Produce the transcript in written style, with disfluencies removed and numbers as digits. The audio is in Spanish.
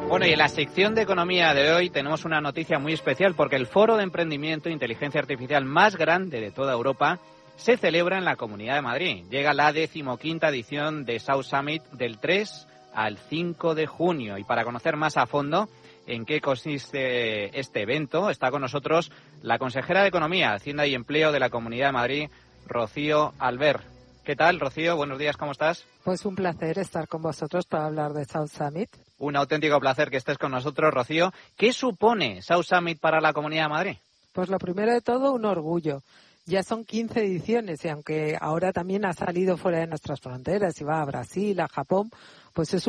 Bueno, y en la sección de economía de hoy tenemos una noticia muy especial porque el Foro de Emprendimiento e Inteligencia Artificial más grande de toda Europa se celebra en la Comunidad de Madrid. Llega la 15ª edición de South Summit del 3 al 5 de junio. Y para conocer más a fondo en qué consiste este evento, está con nosotros la consejera de Economía, Hacienda y Empleo de la Comunidad de Madrid, Rocío Albert. ¿Qué tal, Rocío? Buenos días, ¿cómo estás? Pues un placer estar con vosotros para hablar de South Summit. Un auténtico placer que estés con nosotros, Rocío. ¿Qué supone South Summit para la Comunidad de Madrid? Pues lo primero de todo, un orgullo. Ya son 15 ediciones y aunque ahora también ha salido fuera de nuestras fronteras y va a Brasil, a Japón, pues es